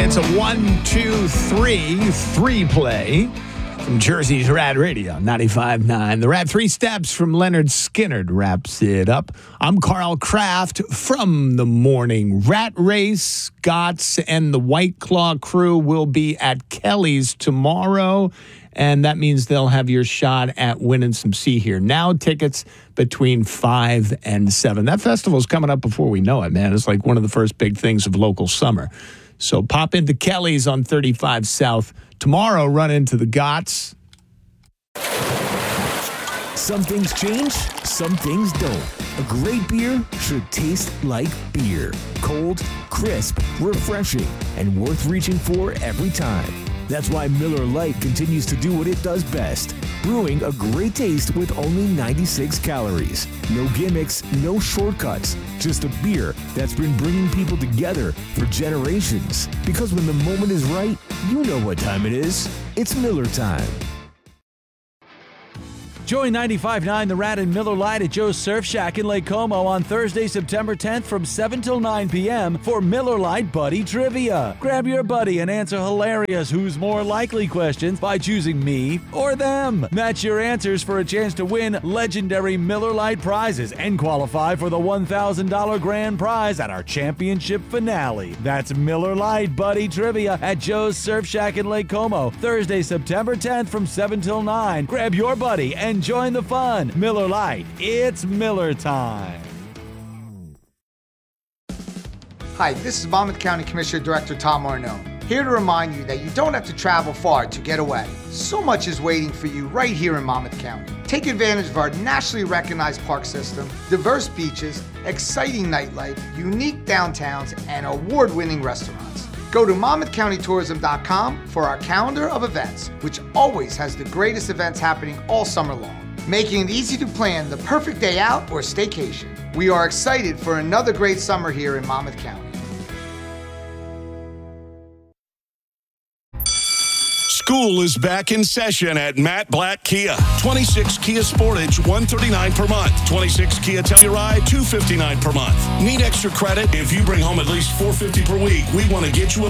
It's a 1-2-3 play from Jersey's Rad Radio, 95.9. The Rad 3 Steps from Leonard Skinner wraps it up. I'm Carl Kraft from the morning Rat Race. Gotts and the White Claw crew will be at Kelly's tomorrow, and that means they'll have your shot at winning some See Here Now tickets between 5 and 7. That festival's coming up before we know it, man. It's like one of the first big things of local summer. So pop into Kelly's on 35 South. Tomorrow, run into the Gotts. Some things change, some things don't. A great beer should taste like beer. Cold, crisp, refreshing, and worth reaching for every time. That's why Miller Lite continues to do what it does best. Brewing a great taste with only 96 calories. No gimmicks, no shortcuts. Just a beer that's been bringing people together for generations. Because when the moment is right, you know what time it is. It's Miller time. Join 95.9 The Rat and Miller Lite at Joe's Surf Shack in Lake Como on Thursday, September 10th from 7 till 9 p.m. for Miller Lite Buddy Trivia. Grab your buddy and answer hilarious who's more likely questions by choosing me or them. Match your answers for a chance to win legendary Miller Lite prizes and qualify for the $1,000 grand prize at our championship finale. That's Miller Lite Buddy Trivia at Joe's Surf Shack in Lake Como, Thursday, September 10th from 7 till 9. Grab your buddy and join the fun. Miller Lite, it's Miller time. Hi, this is Monmouth County Commissioner Director Tom Arnone, here to remind you that you don't have to travel far to get away. So much is waiting for you right here in Monmouth County. Take advantage of our nationally recognized park system, diverse beaches, exciting nightlife, unique downtowns, and award-winning restaurants. Go to MonmouthCountyTourism.com for our calendar of events, which always has the greatest events happening all summer long, making it easy to plan the perfect day out or staycation. We are excited for another great summer here in Monmouth County. School is back in session at Matt Black Kia. 26 Kia Sportage, $139 per month. 26 Kia Telluride, $259 per month. Need extra credit? If you bring home at least $450 per week, we want to get you a